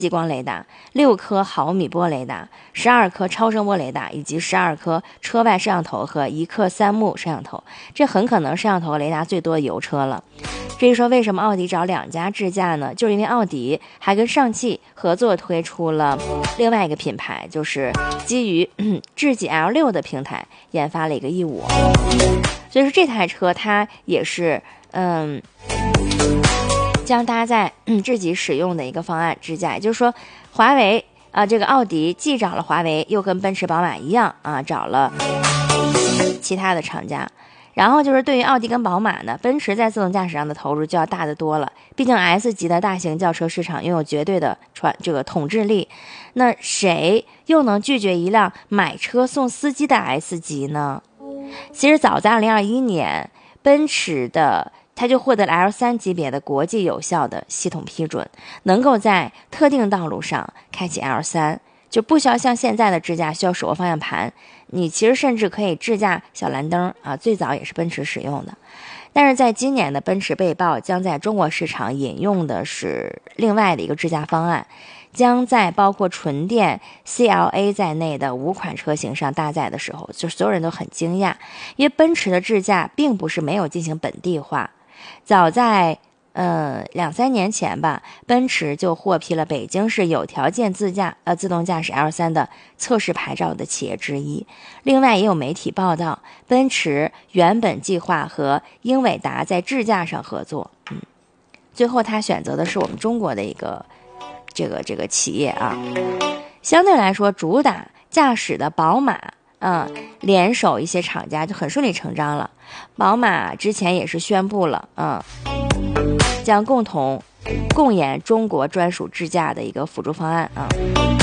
激光雷达、6颗毫米波雷达、12颗超声波雷达，以及12颗车外摄像头和1颗3目摄像头。这很可能摄像头雷达最多的油车了。至于说为什么奥迪找2家智驾呢？就是因为奥迪还跟上汽合作推出了另外一个品牌，就是基于智己 L6 的平台研发了一个 E5。所以说这台车它也是将搭载智己使用的一个方案智驾，也就是说华为这个奥迪既找了华为，又跟奔驰宝马一样找了其他的厂家。然后就是对于奥迪跟宝马呢，奔驰在自动驾驶上的投入就要大得多了，毕竟 S 级的大型轿车市场拥有绝对的这个统治力，那谁又能拒绝一辆买车送司机的 S 级呢？其实早在2021年，奔驰它就获得了 L3 级别的国际有效的系统批准，能够在特定道路上开启 L3， 就不需要像现在的智驾需要手握方向盘，你其实甚至可以智驾小蓝灯最早也是奔驰使用的。但是在今年的奔驰被曝将在中国市场引用的是另外的一个智驾方案，将在包括纯电 CLA 在内的5款车型上搭载的时候，就所有人都很惊讶，因为奔驰的智驾并不是没有进行本地化。早在2-3年前吧，奔驰就获批了北京市有条件自动驾驶 L3 的测试牌照的企业之一。另外也有媒体报道，奔驰原本计划和英伟达在智驾上合作，最后他选择的是我们中国的一个这个企业相对来说主打驾驶的宝马联手一些厂家就很顺理成章了。宝马之前也是宣布了将共研中国专属智驾的一个辅助方案